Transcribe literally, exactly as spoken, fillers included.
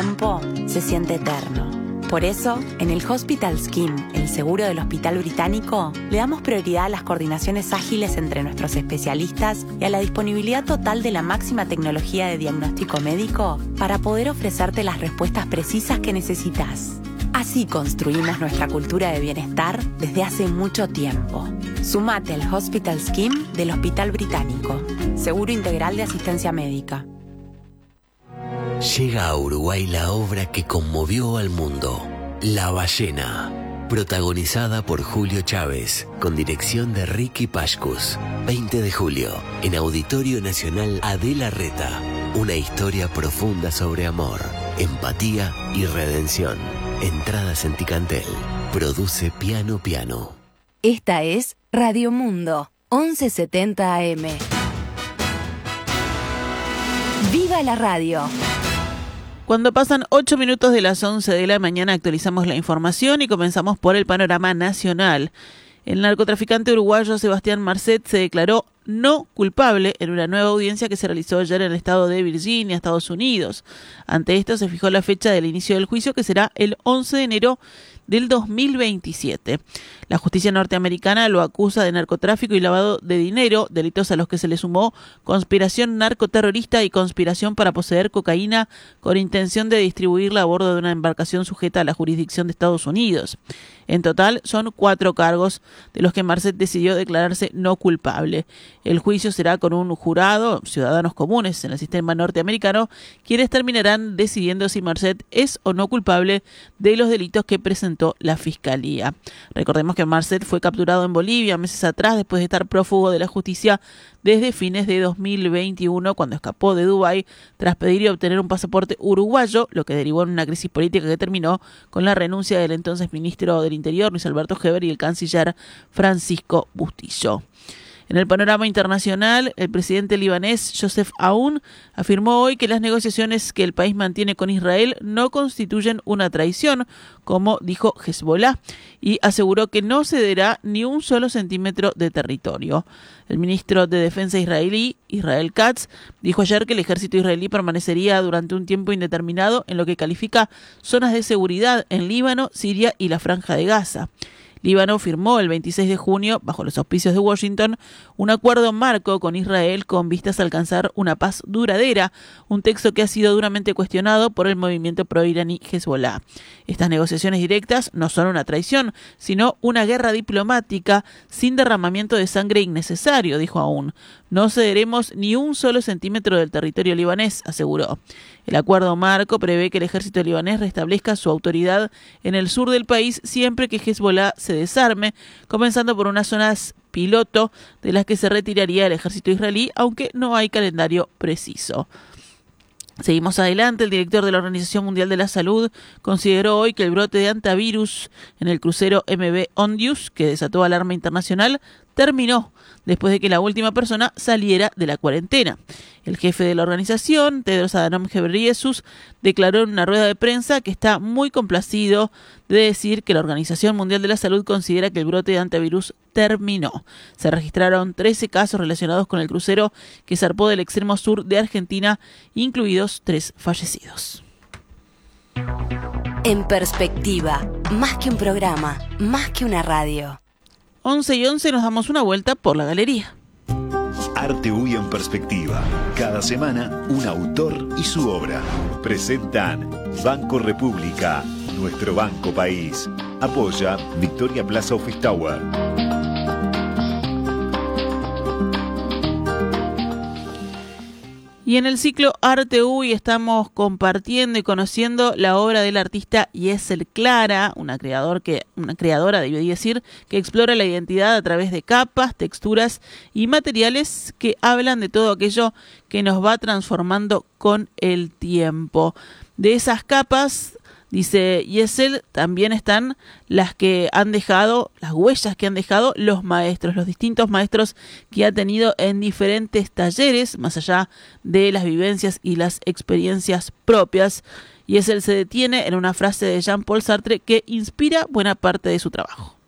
tiempo se siente eterno. Por eso, en el Hospital Scheme, el seguro del Hospital Británico, le damos prioridad a las coordinaciones ágiles entre nuestros especialistas y a la disponibilidad total de la máxima tecnología de diagnóstico médico para poder ofrecerte las respuestas precisas que necesitas. Así construimos nuestra cultura de bienestar desde hace mucho tiempo. Sumate al Hospital Scheme del Hospital Británico. Seguro integral de asistencia médica. Llega a Uruguay la obra que conmovió al mundo, La Ballena, protagonizada por Julio Chávez, con dirección de Ricky Pashkus. veinte de julio, en Auditorio Nacional Adela Reta, una historia profunda sobre amor, empatía y redención. Entradas en Ticantel. Produce Piano Piano. Esta es Radio Mundo, once setenta A M. ¡Viva la radio! Cuando pasan ocho minutos de las once de la mañana actualizamos la información y comenzamos por el panorama nacional. El narcotraficante uruguayo Sebastián Marcet se declaró no culpable en una nueva audiencia que se realizó ayer en el estado de Virginia, Estados Unidos. Ante esto se fijó la fecha del inicio del juicio, que será el once de enero del dos mil veintisiete. La justicia norteamericana lo acusa de narcotráfico y lavado de dinero, delitos a los que se le sumó conspiración narcoterrorista y conspiración para poseer cocaína con intención de distribuirla a bordo de una embarcación sujeta a la jurisdicción de Estados Unidos. En total son cuatro cargos de los que Marcet decidió declararse no culpable. El juicio será con un jurado, ciudadanos comunes en el sistema norteamericano, quienes terminarán decidiendo si Marcet es o no culpable de los delitos que presentó la Fiscalía. Recordemos que Marcet fue capturado en Bolivia meses atrás después de estar prófugo de la justicia desde fines de dos mil veintiuno, cuando escapó de Dubái tras pedir y obtener un pasaporte uruguayo, lo que derivó en una crisis política que terminó con la renuncia del entonces ministro del Interior, Luis Alberto Heber, y el canciller Francisco Bustillo. En el panorama internacional, el presidente libanés Joseph Aoun afirmó hoy que las negociaciones que el país mantiene con Israel no constituyen una traición, como dijo Hezbollah, y aseguró que no cederá ni un solo centímetro de territorio. El ministro de Defensa israelí, Israel Katz, dijo ayer que el ejército israelí permanecería durante un tiempo indeterminado en lo que califica zonas de seguridad en Líbano, Siria y la Franja de Gaza. Líbano firmó el veintiséis de junio, bajo los auspicios de Washington, un acuerdo marco con Israel con vistas a alcanzar una paz duradera, un texto que ha sido duramente cuestionado por el movimiento pro-iraní Hezbollah. Estas negociaciones directas no son una traición, sino una guerra diplomática sin derramamiento de sangre innecesario, dijo Aoun. No cederemos ni un solo centímetro del territorio libanés, aseguró. El acuerdo marco prevé que el ejército libanés restablezca su autoridad en el sur del país siempre que Hezbollah se desarme, comenzando por unas zonas piloto de las que se retiraría el ejército israelí, aunque no hay calendario preciso. Seguimos adelante. El director de la Organización Mundial de la Salud consideró hoy que el brote de hantavirus en el crucero M V Ondius, que desató alarma internacional, terminó después de que la última persona saliera de la cuarentena. El jefe de la organización, Tedros Adhanom Ghebreyesus, declaró en una rueda de prensa que está muy complacido de decir que la Organización Mundial de la Salud considera que el brote de hantavirus terminó. Se registraron trece casos relacionados con el crucero que zarpó del extremo sur de Argentina, incluidos tres fallecidos. En perspectiva, más que un programa, más que una radio. once y once nos damos una vuelta por la galería. Arte U Y en perspectiva. Cada semana, un autor y su obra. Presentan Banco República, nuestro banco país. Apoya Victoria Plaza Office Tower. Y en el ciclo Arte U Y estamos compartiendo y conociendo la obra del artista Yesel Clara, una, creador que, una creadora, debería decir, que explora la identidad a través de capas, texturas y materiales que hablan de todo aquello que nos va transformando con el tiempo. De esas capas, dice Yesel, también están las que han dejado, las huellas que han dejado los maestros, los distintos maestros que ha tenido en diferentes talleres, más allá de las vivencias y las experiencias propias. Yesel se detiene en una frase de Jean-Paul Sartre que inspira buena parte de su trabajo.